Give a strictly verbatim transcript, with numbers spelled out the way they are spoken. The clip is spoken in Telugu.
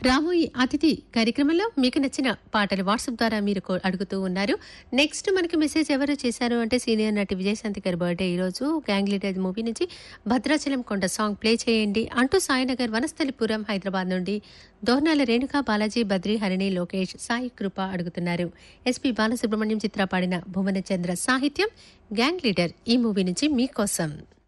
రాబోయే అతిథి కార్యక్రమంలో మీకు నచ్చిన పాటలు వాట్సాప్ ద్వారా మీరు కో- అడుగుతూ ఉన్నారు. నెక్స్ట్ మనకి మెసేజ్ ఎవరు చేశారు అంటే సీనియర్ నటి విజయశాంతి గారి బర్త్డే ఈరోజు. గ్యాంగ్ లీడర్ మూవీ నుంచి భద్రాచలం కొండ సాంగ్ ప్లే చేయండి అంటూ సాయినగర్ వనస్థలిపురం హైదరాబాద్ నుండి దోర్నాల రేణుకా బాలాజీ బద్రి హరిణి లోకేష్ సాయి కృప అడుగుతున్నారు. ఎస్పీ బాలసుబ్రహ్మణ్యం చిత్ర పాడిన భువనచంద్ర సాహిత్యం గ్యాంగ్ లీడర్ ఈ మూవీ నుంచి మీకోసం.